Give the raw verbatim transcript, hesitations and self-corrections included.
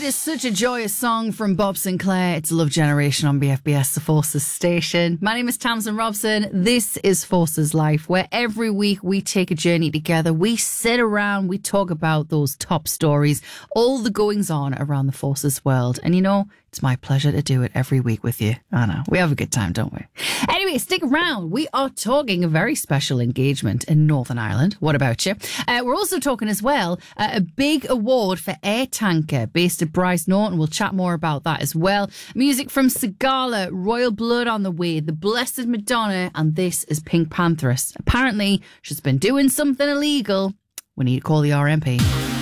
It is such a joyous song from Bob Sinclair. It's Love Generation on B F B S, the Forces station. My name is Tamsin Robson. This is Forces Life, where every week we take a journey together. We sit around, we talk about those top stories, all the goings on around the Forces world. And you know, it's my pleasure to do it every week with you. I know. We have a good time, don't we? Anyway, stick around. We are talking a very special engagement in Northern Ireland. What about you? Uh, we're also talking as well uh, a big award for Air Tanker based at Bryce Norton. We'll chat more about that as well. Music from Sigala, Royal Blood on the way, The Blessed Madonna, and this is Pink Pantheress. Apparently, she's been doing something illegal. We need to call the R M P.